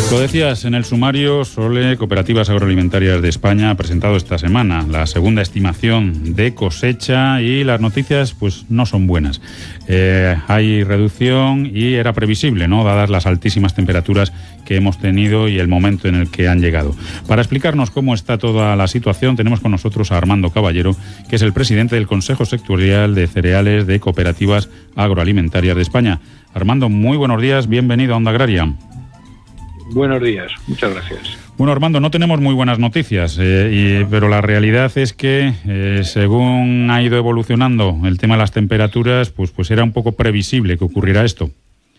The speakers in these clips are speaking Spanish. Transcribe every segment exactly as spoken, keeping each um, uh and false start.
Lo decías en el sumario, Sole, Cooperativas Agroalimentarias de España ha presentado esta semana la segunda estimación de cosecha y las noticias pues no son buenas. Eh, hay reducción y era previsible, ¿no?, dadas las altísimas temperaturas que hemos tenido y el momento en el que han llegado. Para explicarnos cómo está toda la situación tenemos con nosotros a Armando Caballero, que es el presidente del Consejo Sectorial de Cereales de Cooperativas Agroalimentarias de España. Armando, muy buenos días, bienvenido a Onda Agraria. Buenos días, muchas gracias. Bueno, Armando, no tenemos muy buenas noticias, eh, y, pero la realidad es que eh, según ha ido evolucionando el tema de las temperaturas, pues, pues era un poco previsible que ocurriera esto.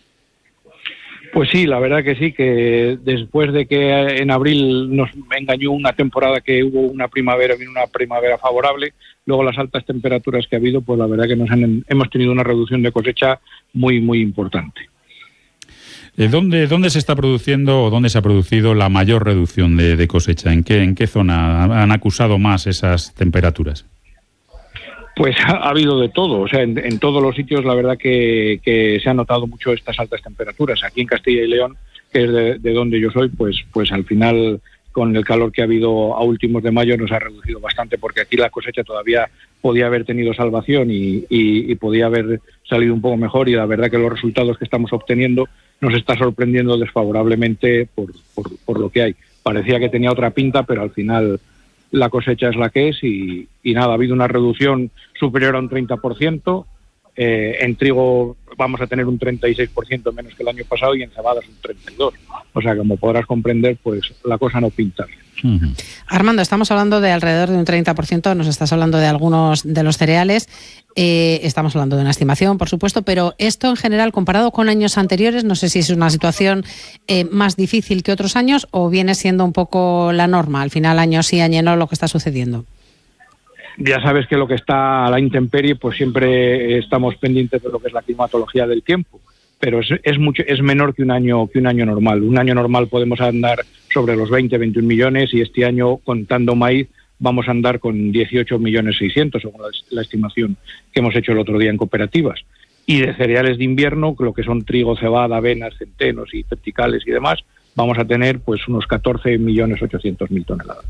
Pues sí, la verdad que sí, que después de que en abril nos engañó una temporada que hubo una primavera, vino una primavera favorable, luego las altas temperaturas que ha habido, pues la verdad que nos han, hemos tenido una reducción de cosecha muy, muy importante. ¿Dónde, ¿Dónde se está produciendo o dónde se ha producido la mayor reducción de, de cosecha? ¿En qué, en qué zona han acusado más esas temperaturas? Pues ha, ha habido de todo, o sea, en, en todos los sitios la verdad que, que se han notado mucho estas altas temperaturas. Aquí en Castilla y León, que es de, de donde yo soy, pues, pues al final con el calor que ha habido a últimos de mayo nos ha reducido bastante, porque aquí la cosecha todavía podía haber tenido salvación y, y, y podía haber salido un poco mejor, y la verdad que los resultados que estamos obteniendo nos está sorprendiendo desfavorablemente por, por, por lo que hay. Parecía que tenía otra pinta, pero al final la cosecha es la que es y, y nada, ha habido una reducción superior a un treinta por ciento. Eh, en trigo vamos a tener un treinta y seis por ciento menos que el año pasado y en cebadas un treinta y dos por ciento. O sea, como podrás comprender, pues la cosa no pinta bien. Uh-huh. Armando, estamos hablando de alrededor de un treinta por ciento, nos estás hablando de algunos de los cereales, eh, estamos hablando de una estimación, por supuesto, pero esto en general, comparado con años anteriores, no sé si es una situación eh, más difícil que otros años o viene siendo un poco la norma, al final año sí, año no, lo que está sucediendo. Ya sabes que lo que está a la intemperie, pues siempre estamos pendientes de lo que es la climatología del tiempo, pero es, es mucho es menor que un año que un año normal. Un año normal podemos andar sobre los veinte, veintiún millones y este año, contando maíz, vamos a andar con dieciocho millones seiscientos, según la, la estimación que hemos hecho el otro día en cooperativas. Y de cereales de invierno, lo que son trigo, cebada, avenas, centenos y verticales y demás, vamos a tener pues unos catorce millones ochocientos mil toneladas.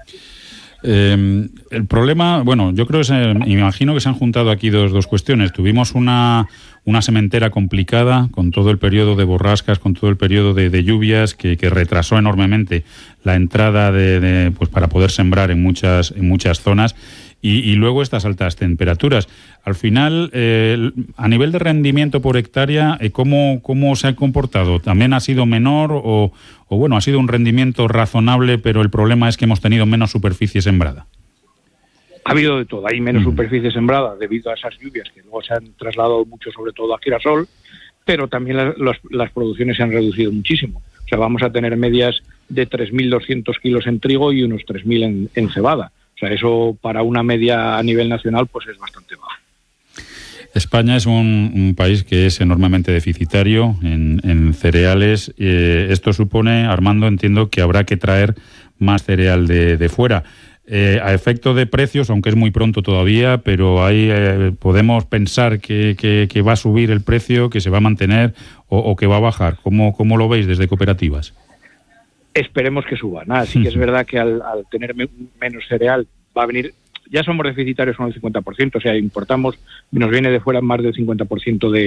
Eh, el problema, bueno, yo creo que se, me imagino que se han juntado aquí dos, dos cuestiones. Tuvimos una, una sementera complicada con todo el periodo de borrascas, con todo el periodo de, de lluvias que, que retrasó enormemente la entrada de, de, pues para poder sembrar en muchas, en muchas zonas. Y, y luego estas altas temperaturas. Al final, eh, a nivel de rendimiento por hectárea, eh, ¿cómo, ¿cómo se ha comportado? ¿También ha sido menor o, o, bueno, ha sido un rendimiento razonable, pero el problema es que hemos tenido menos superficie sembrada? Ha habido de todo. Hay menos Mm. superficie sembrada debido a esas lluvias que luego se han trasladado mucho, sobre todo a girasol, pero también las, las, las producciones se han reducido muchísimo. O sea, vamos a tener medias de tres mil doscientos kilos en trigo y unos tres mil en, en cebada. O sea, eso para una media a nivel nacional pues es bastante bajo. España es un, un país que es enormemente deficitario en, en cereales. Eh, esto supone, Armando, entiendo que habrá que traer más cereal de, de fuera. Eh, a efecto de precios, aunque es muy pronto todavía, pero ahí eh, podemos pensar que, que, que va a subir el precio, que se va a mantener o, o que va a bajar. ¿Cómo, cómo lo veis desde cooperativas? Esperemos que suba. Nada, sí que es verdad que al, al tener me, menos cereal va a venir, ya somos deficitarios con el cincuenta por ciento, o sea, importamos, nos viene de fuera más del cincuenta por ciento de